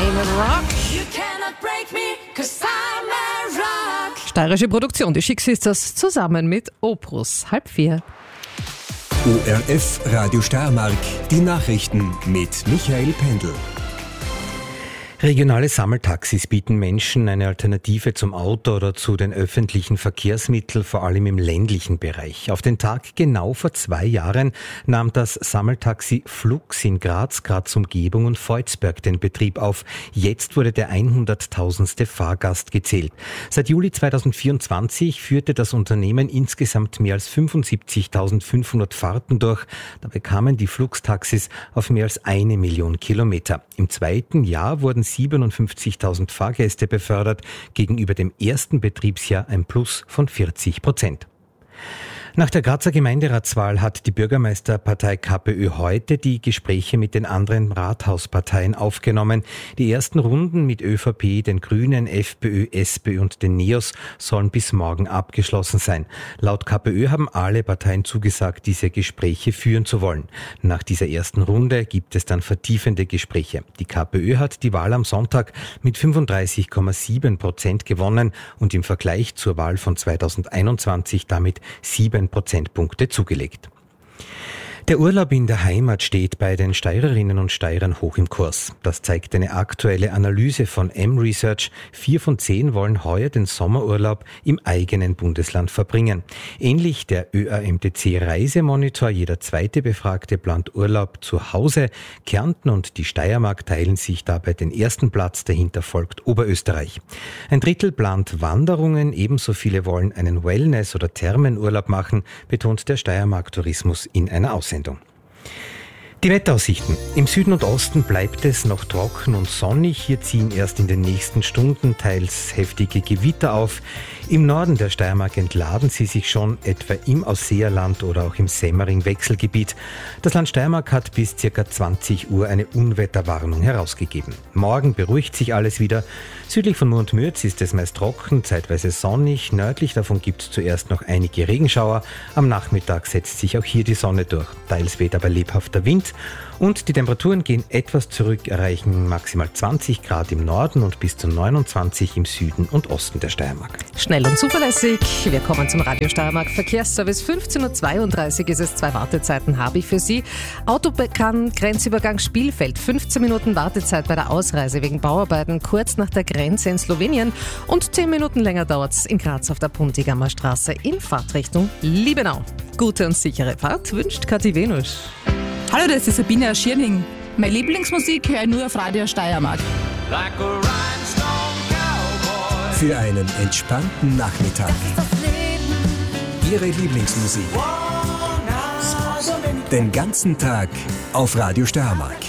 I'm a Rock. You cannot break me, 'cause I'm a rock. Steirische Produktion, die Chic Sisters zusammen mit Opus. 3:30. ORF Radio Steiermark, die Nachrichten mit Michael Pendl. Regionale Sammeltaxis bieten Menschen eine Alternative zum Auto oder zu den öffentlichen Verkehrsmitteln, vor allem im ländlichen Bereich. Auf den Tag genau vor 2 Jahren nahm das Sammeltaxi Flux in Graz, Umgebung und Volzberg den Betrieb auf. Jetzt wurde der 100.000. Fahrgast gezählt. Seit Juli 2024 führte das Unternehmen insgesamt mehr als 75.500 Fahrten durch. Dabei kamen die Flux-Taxis auf mehr als 1 Million Kilometer. Im zweiten Jahr wurden 57.000 Fahrgäste befördert, gegenüber dem ersten Betriebsjahr ein Plus von 40%. Nach der Grazer Gemeinderatswahl hat die Bürgermeisterpartei KPÖ heute die Gespräche mit den anderen Rathausparteien aufgenommen. Die ersten Runden mit ÖVP, den Grünen, FPÖ, SPÖ und den NEOS sollen bis morgen abgeschlossen sein. Laut KPÖ haben alle Parteien zugesagt, diese Gespräche führen zu wollen. Nach dieser ersten Runde gibt es dann vertiefende Gespräche. Die KPÖ hat die Wahl am Sonntag mit 35,7% gewonnen und im Vergleich zur Wahl von 2021 damit 7 Prozentpunkte zugelegt. Der Urlaub in der Heimat steht bei den Steirerinnen und Steirern hoch im Kurs. Das zeigt eine aktuelle Analyse von M-Research. 4 von 10 wollen heuer den Sommerurlaub im eigenen Bundesland verbringen. Ähnlich der ÖAMTC-Reisemonitor, jeder zweite Befragte plant Urlaub zu Hause. Kärnten und die Steiermark teilen sich dabei den ersten Platz, dahinter folgt Oberösterreich. Ein Drittel plant Wanderungen, ebenso viele wollen einen Wellness- oder Thermenurlaub machen, betont der Steiermark Tourismus in einer Aussendung. Die Wetteraussichten. Im Süden und Osten bleibt es noch trocken und sonnig. Hier ziehen erst in den nächsten Stunden teils heftige Gewitter auf. Im Norden der Steiermark entladen sie sich schon, etwa im Ausseerland oder auch im Semmering-Wechselgebiet. Das Land Steiermark hat bis ca. 20 Uhr eine Unwetterwarnung herausgegeben. Morgen beruhigt sich alles wieder. Südlich von Mur und Mürz ist es meist trocken, zeitweise sonnig. Nördlich davon gibt es zuerst noch einige Regenschauer. Am Nachmittag setzt sich auch hier die Sonne durch. Teils weht aber lebhafter Wind. Und die Temperaturen gehen etwas zurück, erreichen maximal 20 Grad im Norden und bis zu 29 im Süden und Osten der Steiermark. Schnell und zuverlässig. Wir kommen zum Radio Steiermark Verkehrsservice. 15.32 Uhr ist es. 2 Wartezeiten habe ich für Sie. Autobahn Grenzübergang Spielfeld. 15 Minuten Wartezeit bei der Ausreise wegen Bauarbeiten kurz nach der Grenze in Slowenien. Und 10 Minuten länger dauert es in Graz auf der Puntigammer Straße in Fahrtrichtung Liebenau. Gute und sichere Fahrt wünscht Kathi Venusch. Hallo, das ist Sabine aus Schierning. Meine Lieblingsmusik höre ich nur auf Radio Steiermark. Like a rhinestone cowboy. Für einen entspannten Nachmittag. Ihre Lieblingsmusik. Den ganzen Tag auf Radio Steiermark.